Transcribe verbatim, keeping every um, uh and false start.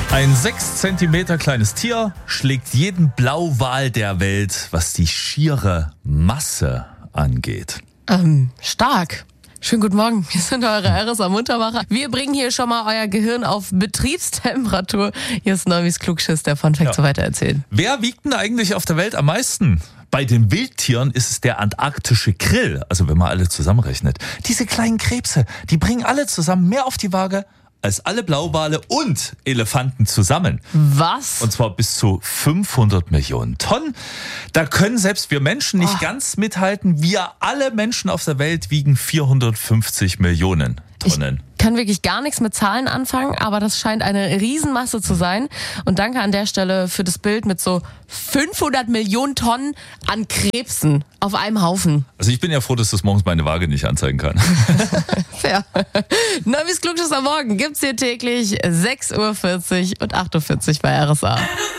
Ein sechs Zentimeter kleines Tier schlägt jeden Blauwal der Welt, was die schiere Masse angeht. Ähm, stark. Schönen guten Morgen, wir sind eure R S A-Muntermacher. Wir bringen hier schon mal euer Gehirn auf Betriebstemperatur. Hier ist Neumis Klugschiss, der Funfact Ja. zu Weitererzählen. Wer wiegt denn eigentlich auf der Welt am meisten? Bei den Wildtieren ist es der antarktische Krill, also wenn man alle zusammenrechnet. Diese kleinen Krebse, die bringen alle zusammen mehr auf die Waage als alle Blauwale und Elefanten zusammen. Was? Und zwar bis zu fünfhundert Millionen Tonnen. Da können selbst wir Menschen nicht Oh. ganz mithalten. Wir alle Menschen auf der Welt wiegen vierhundertfünfzig Millionen Tonnen. Ich kann wirklich gar nichts mit Zahlen anfangen, aber das scheint eine Riesenmasse zu sein. Und danke an der Stelle für das Bild mit so fünfhundert Millionen Tonnen an Krebsen auf einem Haufen. Also ich bin ja froh, dass das morgens meine Waage nicht anzeigen kann. Fair. Neumis Klugschiss am Morgen gibt's hier täglich sechs Uhr vierzig und acht Uhr vierzig bei R S A.